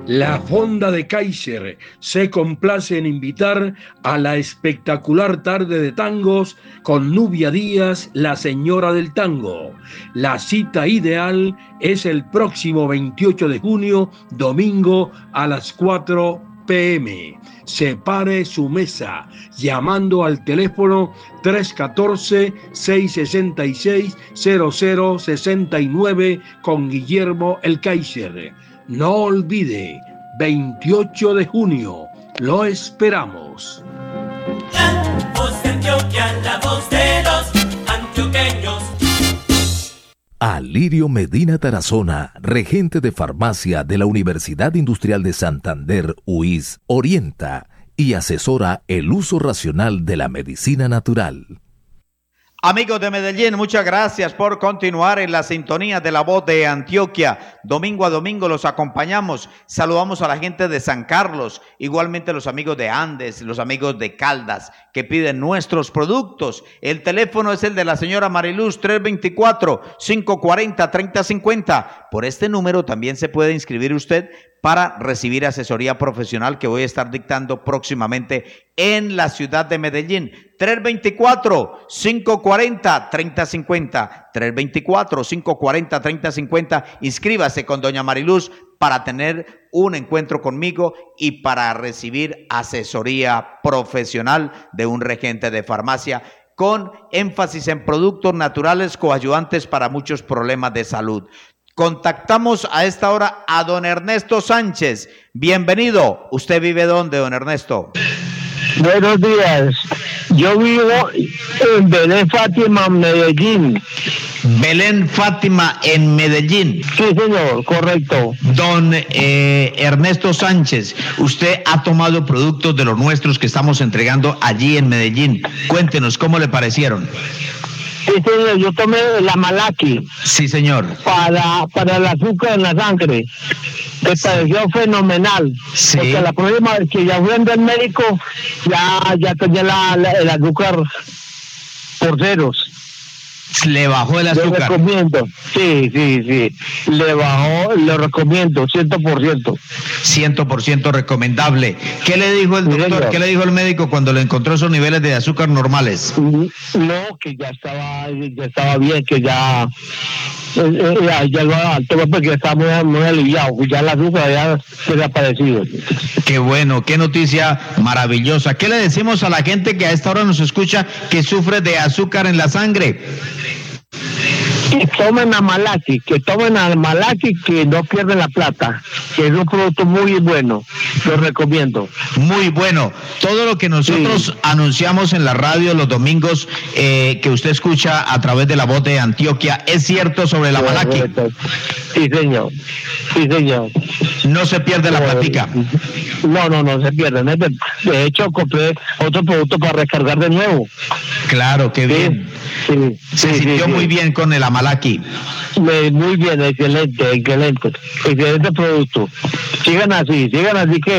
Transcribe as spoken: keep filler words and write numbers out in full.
La Fonda de Kaiser se complace en invitar a la espectacular tarde de tangos con Nubia Díaz, la señora del tango. La cita ideal es el próximo veintiocho de junio, domingo a las cuatro p m Separe su mesa llamando al teléfono tres uno cuatro, seis seis seis, cero cero seis nueve con Guillermo el Kaiser. No olvide, veintiocho de junio, lo esperamos. La voz de Antioquia, la voz de los antioqueños. Alirio Medina Tarazona, regente de farmacia de la Universidad Industrial de Santander, U I S, orienta y asesora el uso racional de la medicina natural. Amigos de Medellín, muchas gracias por continuar en la sintonía de La Voz de Antioquia. Domingo a domingo los acompañamos. Saludamos a la gente de San Carlos, igualmente los amigos de Andes, los amigos de Caldas, que piden nuestros productos. El teléfono es el de la señora Mariluz, tres dos cuatro, cinco cuatro cero, tres cero cinco cero. Por este número también se puede inscribir usted para recibir asesoría profesional que voy a estar dictando próximamente en la ciudad de Medellín. tres dos cuatro, cinco cuatro cero, tres cero cinco cero. tres dos cuatro, cinco cuatro cero, tres cero cinco cero. Inscríbase con doña Mariluz para tener un encuentro conmigo y para recibir asesoría profesional de un regente de farmacia con énfasis en productos naturales coayudantes para muchos problemas de salud. Contactamos a esta hora a don Ernesto Sánchez. Bienvenido. ¿Usted vive dónde, don Ernesto? Buenos días. Yo vivo en Belén Fátima, Medellín. Belén Fátima, en Medellín. Sí, señor, correcto. Don eh, Ernesto Sánchez, usted ha tomado productos de los nuestros que estamos entregando allí en Medellín. Cuéntenos, ¿cómo le parecieron? Sí, señor, yo tomé la Malaki. Sí, señor. Para, para el azúcar en la sangre. Me pareció fenomenal. Sí. Porque la próxima vez que ya fui al médico, ya, ya tenía la, la, el azúcar por ceros. Le bajó el azúcar. Lo recomiendo, sí, sí, sí. Le bajó, lo recomiendo, cien por ciento. cien por ciento recomendable. ¿Qué le dijo el doctor? Sí, ¿qué le dijo el médico cuando le encontró esos niveles de azúcar normales? No, que ya estaba, ya estaba bien, que ya, eh, ya, ya lo alto, porque estaba muy, muy aliviado, que ya el azúcar ya desaparecido. Qué bueno, qué noticia maravillosa. ¿Qué le decimos a la gente que a esta hora nos escucha que sufre de azúcar en la sangre? Que tomen a Malaki, que tomen a Malaki, que no pierden la plata, que es un producto muy bueno, lo recomiendo. Muy bueno. Todo lo que nosotros sí. anunciamos en la radio los domingos, eh, que usted escucha a través de La Voz de Antioquia, ¿es cierto sobre la Malaki? Sí, señor. Sí, señor. No se pierde la platica. No, no, no se pierde. De hecho, compré otro producto para recargar de nuevo. Claro, qué bien. Sí, se sí, sintió sí, muy sí. bien con el Amalaki. Muy bien, excelente, excelente. Excelente producto. Sigan así, sigan así que